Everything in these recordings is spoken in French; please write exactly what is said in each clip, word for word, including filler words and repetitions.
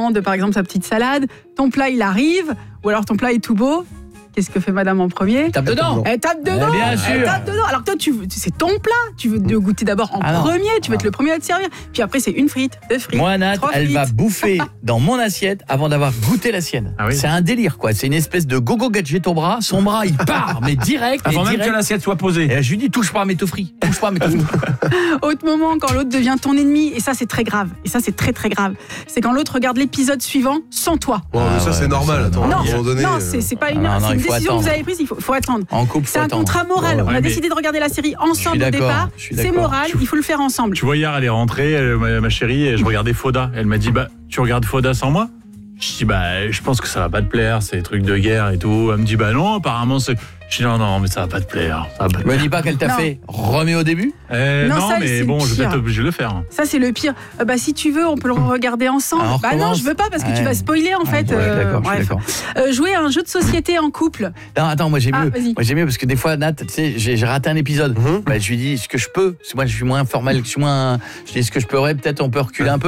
commande par exemple sa petite salade, ton plat il arrive, ou alors ton plat est tout beau. Qu'est-ce que fait madame en premier ? Tape dedans. Elle tape dedans. Bien Elle sûr. tape dedans. Alors que toi, tu veux, c'est ton plat. Tu veux te goûter d'abord en Ah non. premier. Tu veux être le premier à te servir. Puis après, c'est une frite, deux frites. Moi, Nat, trois elle frites. va bouffer dans mon assiette avant d'avoir goûté la sienne. Ah oui. C'est un délire, quoi. C'est une espèce de gogo gadget au bras. Son bras, il part, mais direct. Avant et même direct. que l'assiette soit posée. Et là, je lui dis, touche pas à mes toffris. Touche pas à mes toffris. Autre moment, quand l'autre devient ton ennemi. Et ça, c'est très grave. Et ça, c'est très, très grave. C'est quand l'autre regarde l'épisode suivant sans toi. Bon, mais ça, ouais, c'est normal. Attends, Non, à un moment donné. non, euh, c'est, c'est pas une, non, non, c'est une il faut décision que vous attendre. avez prise. Il faut, faut attendre. En couple, C'est faut un attendre. contrat moral. Ouais, On a mais- décidé de regarder la série ensemble au d'accord, départ. je suis C'est d'accord. moral. Il faut le faire ensemble. Tu vois, hier, elle est rentrée, elle, ma, ma chérie, et je regardais Foda. Elle m'a dit, bah, tu regardes Foda sans moi ? Je dis, bah, je pense que ça va pas te plaire, c'est des trucs de guerre et tout. Elle me dit, bah non, apparemment, c'est. Je dis, non, non, mais ça va pas te plaire. Ça va pas te Me plaire. dis pas qu'elle t'a Non. fait remets au début. Eh, Non, non, ça, mais c'est bon, le je vais pire. être obligé de le faire. Ça, c'est le pire. Euh, bah, si tu veux, on peut le regarder ensemble. Ah, on bah non, recommence. je veux pas parce que Ouais. tu vas spoiler en fait. Ouais, euh, d'accord, je suis bref. d'accord. Euh, jouer à un jeu de société en couple. Non, attends, moi j'ai Ah, mieux. vas-y. Moi j'ai mieux parce que des fois, Nat, tu sais, j'ai, j'ai raté un épisode. Mhm. Bah, je lui dis ce que je peux. Parce que moi, je suis moins formel, je suis moins. Je dis ce que je pourrais. Peut-être on peut reculer un peu.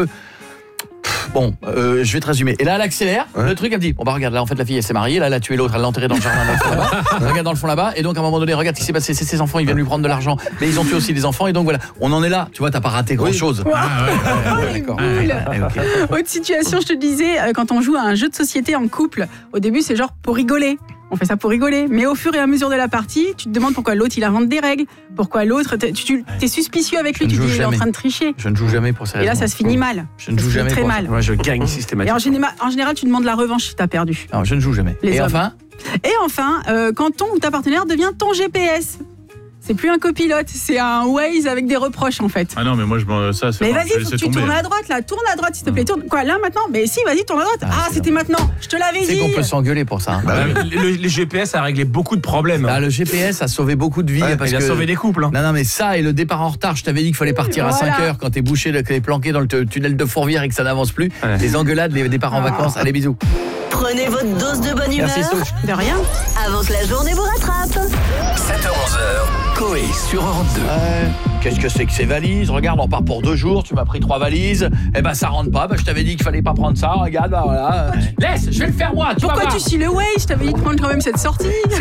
Pff, Bon, euh, je vais te résumer. Et là, elle accélère. Ouais. Le truc, elle me dit bon bah regarde, là en fait la fille elle s'est mariée, là elle a tué l'autre, elle l'a enterré dans le jardin dans le fond là-bas. Regarde dans le fond là-bas. Et donc à un moment donné, regarde ce qui s'est passé. C'est ses enfants, ils viennent lui prendre de l'argent, mais ils ont tué aussi des enfants. Et donc voilà, on en est là. Tu vois, t'as pas raté grand chose. Ah, ouais. Oh, les d'accord. boules. Ouais, ok. Autre situation, je te disais, euh, quand on joue à un jeu de société en couple, au début c'est genre pour rigoler. On fait ça pour rigoler. Mais au fur et à mesure de la partie, tu te demandes pourquoi l'autre il invente des règles, pourquoi l'autre, t'es, tu es suspicieux avec lui, Je tu ne te dis joue il est en jamais. train de tricher. Je ne joue jamais pour ces Et là raisons. ça se finit mal. Je ne Ça joue se finit jamais très pour mal. Moi, je gagne Et en systématiquement. général, en général, tu demandes la revanche si t'as perdu. Non, je ne joue jamais. Les Et hommes. enfin, Et enfin, euh, quand ton ou ta partenaire devient ton G P S. C'est plus un copilote, c'est un Waze avec des reproches en fait. Ah non, mais moi, je m'en- ça, c'est Mais bon, vas-y, je vais faut que laisser tu tomber. tournes à droite là, tourne à droite s'il te plaît. Tourne. Quoi, là maintenant ? Mais si, vas-y, tourne à droite. Ah, Ah, c'est c'était maintenant, je te l'avais c'est dit. qu'on peut s'engueuler pour ça. hein. Bah, Euh, le- les G P S a réglé beaucoup de problèmes. Ah, le G P S a sauvé beaucoup de vies. Ouais, parce il a que... sauvé des couples. hein. Non, non, mais ça et le départ en retard, je t'avais dit qu'il fallait partir à Voilà. cinq heures quand t'es bouché, que t'es planqué dans le t- tunnel de Fourvière et que ça n'avance plus. Ouais. Les engueulades, les départs en vacances, allez bisous. Prenez votre dose de bonne humeur Merci Souche. De rien. avant que la journée vous rattrape. sept heures onze heures, Coé sur Europe deux. Ouais. Qu'est-ce que c'est que ces valises ? Regarde, on part pour deux jours, tu m'as pris trois valises. Eh ben ça rentre pas, bah, je t'avais dit qu'il fallait pas prendre ça, regarde, bah voilà. Laisse, je vais le faire moi, tu vas Pourquoi voir. tu suis le Waze ? Je t'avais dit de prendre quand même cette sortie.